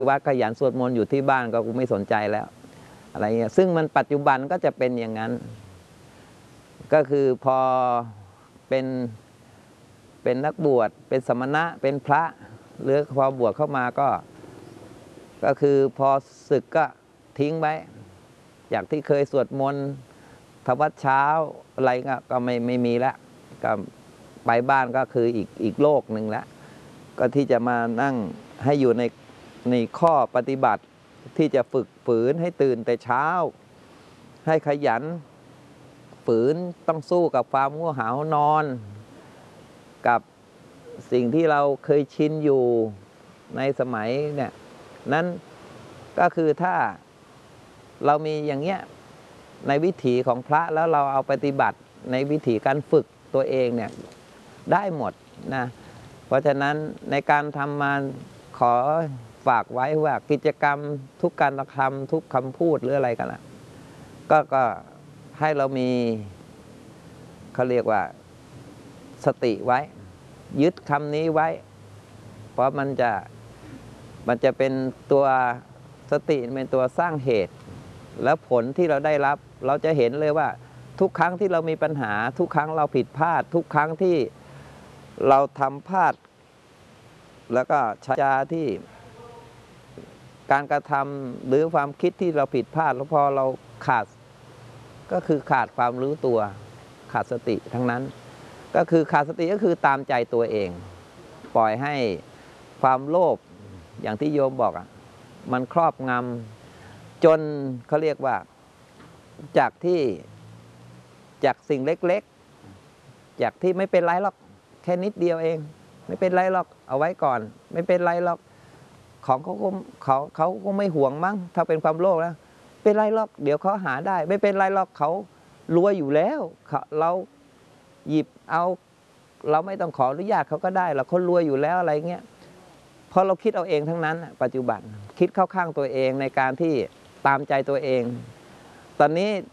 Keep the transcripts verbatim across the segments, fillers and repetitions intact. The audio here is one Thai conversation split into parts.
ว่าขยันสวดมนต์อยู่ที่บ้านก็กูไม่สนใจแล้วอะไรเงี้ยซึ่งมันปัจจุบันก็จะเป็นอย่างนั้นก็คือพอเป็นเป็นนักบวชเป็นสมณะเป็นพระหรือพอบวชเข้ามาก็ก็คือพอศึกก็ทิ้งไว้จากที่เคยสวดมนต์ทำวัดเช้าอะไรก็ก็ไม่ไม่มีแล้วก็ไปบ้านก็คืออีกอีกโลกหนึ่งแล้วก็ที่จะมานั่งให้อยู่ในในข้อปฏิบัติที่จะฝึกฝืนให้ตื่นแต่เช้าให้ขยันฝืนต้องสู้กับความง่วงเหานอนกับสิ่งที่เราเคยชินอยู่ในสมัยเนี่ยนั้นก็คือถ้าเรามีอย่างเงี้ยในวิถีของพระแล้วเราเอาปฏิบัติในวิถีการฝึกตัวเองเนี่ยได้หมดนะเพราะฉะนั้นในการทำมาขอฝากไว้ว่ากิจกรรมทุกการกระทำทุกคำพูดหรืออะไรกันล่ะก็ก็ให้เรามีเขาเรียกว่าสติไว้ยึดคำนี้ไว้เพราะมันจะมันจะเป็นตัวสติเป็นตัวสร้างเหตุแล้วผลที่เราได้รับเราจะเห็นเลยว่าทุกครั้งที่เรามีปัญหาทุกครั้งเราผิดพลาดทุกครั้งที่เราทำพลาดแล้วก็ใช้ยาที่การกระทำหรือความคิดที่เราผิดพลาดแล้วพอเราขาดก็คือขาดความรู้ตัวขาดสติทั้งนั้นก็คือขาดสติก็คือตามใจตัวเองปล่อยให้ความโลภอย่างที่โยมบอกอ่ะมันครอบงำจนเขาเรียกว่าจากที่จากสิ่งเล็กๆจากที่ไม่เป็นไรหรอกแค่นิดเดียวเองไม่เป็นไรหรอกเอาไว้ก่อนไม่เป็นไรหรอกของเขาก็เขาเขาก็ไม่ห่วงมั้งถ้าเป็นความโลภแล้วเป็นไรหรอกเดี๋ยวเขาหาได้ไม่เป็นไรหรอกเขารวยอยู่แล้วเราหยิบเอาเราไม่ต้องขออนุญาตเขาก็ได้เราเขารวยอยู่แล้วอะไรเงี้ยเพราะเราคิดเอาเองทั้งนั้นปัจจุบันคิดเข้าข้างตัวเองในการที่ตามใจตัวเองตอนนี้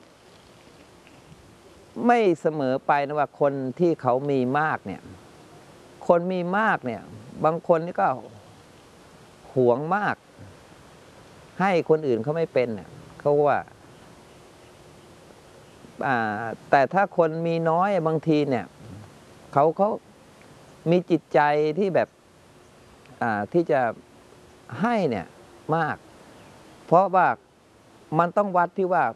ไม่เสมอไปนะว่าคนที่เขามีมากเนี่ยคนมีมากเนี่ยบางคนนี่ก็หวงมากให้คนอื่นเขาไม่เป็นเขาว่าแต่ถ้าคนมีน้อยบางทีเนี่ยเขาเขามีจิตใจที่แบบที่จะให้เนี่ยมากเพราะว่ามันต้องวัดที่ว่า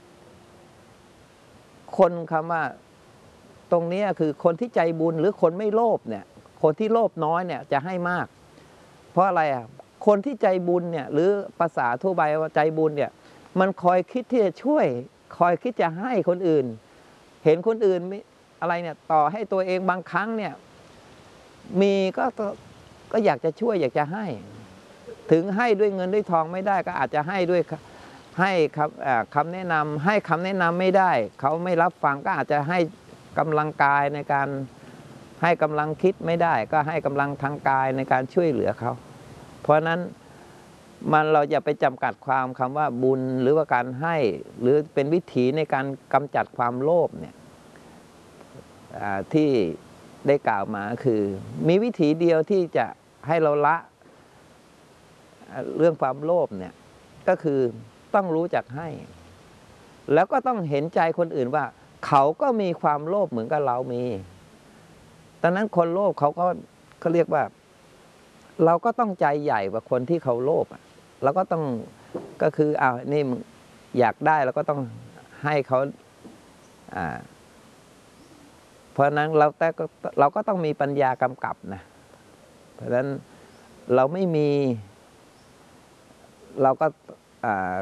คนคำว่าตรงนี้คือคนที่ใจบุญหรือคนไม่โลภเนี่ยคนที่โลภน้อยเนี่ยจะให้มากเพราะอะไรอ่ะคนที่ใจบุญเนี่ยหรือภาษาทั่วไปว่าใจบุญเนี่ยมันคอยคิดที่จะช่วยคอยคิดจะให้คนอื่นเห็นคนอื่นอะไรเนี่ยต่อให้ตัวเองบางครั้งเนี่ยมีก็ก็อยากจะช่วยอยากจะให้ถึงให้ด้วยเงินด้วยทองไม่ได้ก็อาจจะให้ด้วยให้คำคำแนะนำให้คำแนะนำไม่ได้เขาไม่รับฟังก็อาจจะให้กำลังกายในการให้กำลังคิดไม่ได้ก็ให้กำลังทางกายในการช่วยเหลือเขาเพราะนั้นมันเราอย่าไปจำกัดความคำว่าบุญหรือว่าการให้หรือเป็นวิถีในการกำจัดความโลภเนี่ยที่ได้กล่าวมาคือมีวิธีเดียวที่จะให้เราละเรื่องความโลภเนี่ยก็คือต้องรู้จักให้แล้วก็ต้องเห็นใจคนอื่นว่าเขาก็มีความโลภเหมือนกับเรามีตอนนั้นคนโลภเขาก็เขาเรียกว่าเราก็ต้องใจใหญ่กว่าคนที่เขาโลภเราก็ต้องก็คืออ้าวนี่อยากได้เราก็ต้องให้เขาอ่าเพราะนั้นเราแต่เราก็ต้องมีปัญญากำกับนะเพราะฉะนั้นเราไม่มีเราก็อ่า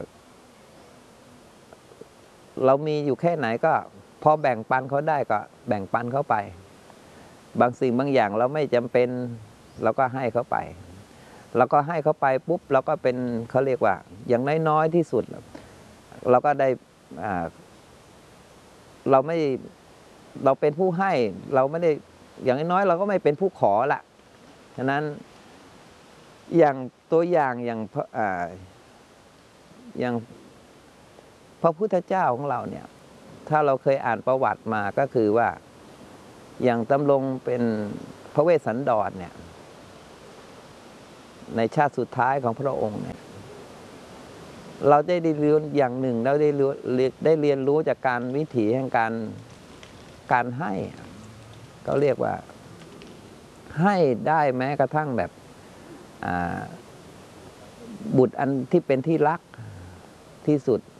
เรามีอยู่แค่ไหนก็พอแบ่งปันเขาได้ก็แบ่งปันเขาไปบางสิ่งบางอย่างเราไม่จำเป็นเราก็ให้เขาไปเราก็ให้เขาไปปุ๊บเราก็เป็นเขาเรียกว่าอย่างน้อยๆที่สุดเราก็ได้อ่าเราไม่เราเป็นผู้ให้เราไม่ได้อย่างน้อยเราก็ไม่เป็นผู้ขอละฉะนั้นอย่างตัวอย่างอย่างอ่าอย่างพระพุทธเจ้าของเราเนี่ยถ้าเราเคยอ่านประวัติมาก็คือว่าอย่างดำรงเป็นพระเวสสันดรเนี่ยในชาติสุดท้ายของพระองค์เนี่ยเราได้เรียนรู้อย่างหนึ่งเราได้รู้ได้เรียนรู้จากการวิถีแห่งการการให้ก็เรียกว่าให้ได้แม้กระทั่งแบบบุตรอันที่เป็นที่รักที่สุด